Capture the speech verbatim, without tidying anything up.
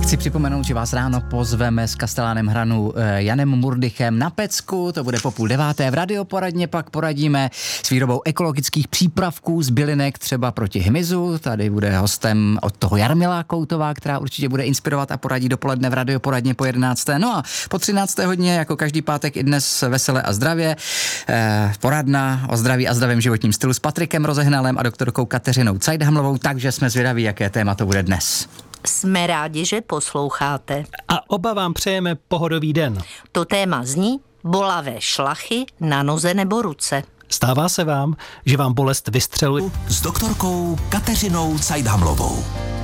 Chci připomenout, že vás ráno pozveme s Kastelánem Hranu Janem Murdychem na pecku, to bude po půl deváté v radioporadně, pak poradíme s výrobou ekologických přípravků z bylinek třeba proti hmyzu, tady bude hostem od toho Jarmila Koutová, která určitě bude inspirovat a poradí dopoledne v radioporadně po jedenácté. No a po třinácté hodině, jako každý pátek i dnes vesele a zdravě, eh, poradna o zdraví a zdravém životním stylu s Patrikem Rozehnalem a doktorkou Kateřinou Cajdhamlovou, takže jsme zvědaví, jaké téma to bude dnes. Jsme rádi, že posloucháte. A oba vám přejeme pohodový den. To téma zní bolavé šlachy na noze nebo ruce. Stává se vám, že vám bolest vystřeluje? S doktorkou Kateřinou Cajdhamlovou.